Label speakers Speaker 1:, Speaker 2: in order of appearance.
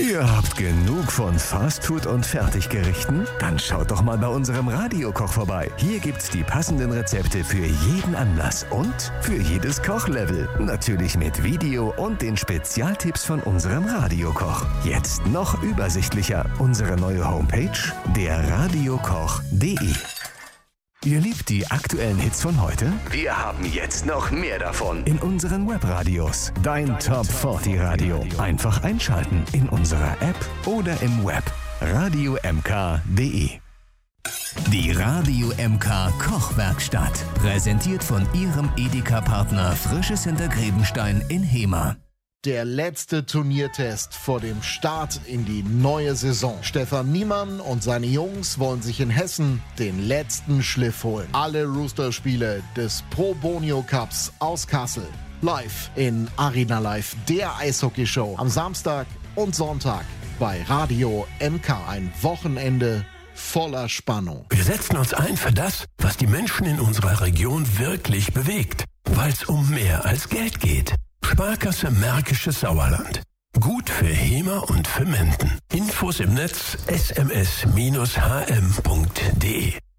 Speaker 1: Ihr habt genug von Fastfood und Fertiggerichten? Dann schaut doch mal bei unserem Radiokoch vorbei. Hier gibt's die passenden Rezepte für jeden Anlass und für jedes Kochlevel. Natürlich mit Video und den Spezialtipps von unserem Radiokoch. Jetzt noch übersichtlicher. Unsere neue Homepage, derradiokoch.de. Ihr liebt die aktuellen Hits von heute? Wir haben jetzt noch mehr davon in unseren Webradios. Dein Top 40 Radio. Einfach einschalten in unserer App oder im Web. radiomk.de. Die Radio MK Kochwerkstatt. Präsentiert von Ihrem Edeka-Partner Frisches Hintergrebenstein in Hemer.
Speaker 2: Der letzte Turniertest vor dem Start in die neue Saison. Stefan Niemann und seine Jungs wollen sich in Hessen den letzten Schliff holen. Alle Rooster-Spiele des Pro Bonio Cups aus Kassel. Live in Arena Live, der Eishockeyshow. Am Samstag und Sonntag bei Radio MK. Ein Wochenende voller Spannung.
Speaker 3: Wir setzen uns ein für das, was die Menschen in unserer Region wirklich bewegt. Weil es um mehr als Geld geht. Sparkasse Märkisches Sauerland. Gut für Hemer und für Menden. Infos im Netz sms-hm.de